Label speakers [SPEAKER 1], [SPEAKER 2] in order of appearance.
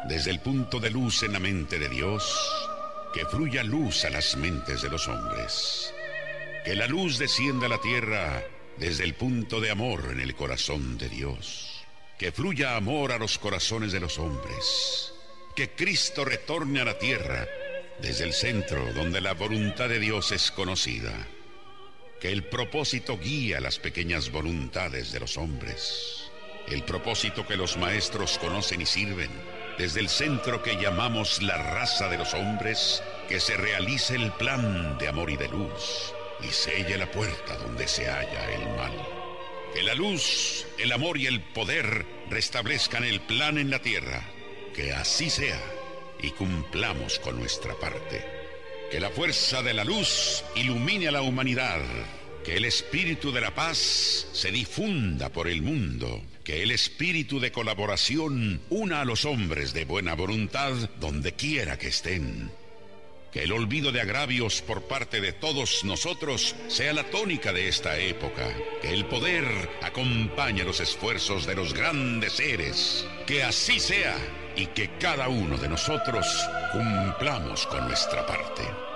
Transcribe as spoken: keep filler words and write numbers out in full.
[SPEAKER 1] desde el punto de luz en la mente de Dios, que fluya luz a las mentes de los hombres. Que la luz descienda a la tierra desde el punto de amor en el corazón de Dios. Que fluya amor a los corazones de los hombres. Que Cristo retorne a la tierra desde el centro donde la voluntad de Dios es conocida. Que el propósito guíe a las pequeñas voluntades de los hombres. El propósito que los maestros conocen y sirven desde el centro que llamamos la raza de los hombres, que se realice el plan de amor y de luz y selle la puerta donde se halla el mal. Que la luz, el amor y el poder restablezcan el plan en la tierra. Que así sea y cumplamos con nuestra parte. Que la fuerza de la luz ilumine a la humanidad. Que el espíritu de la paz se difunda por el mundo. Que el espíritu de colaboración una a los hombres de buena voluntad donde quiera que estén. Que el olvido de agravios por parte de todos nosotros sea la tónica de esta época. Que el poder acompañe los esfuerzos de los grandes seres. Que así sea y que cada uno de nosotros cumplamos con nuestra parte.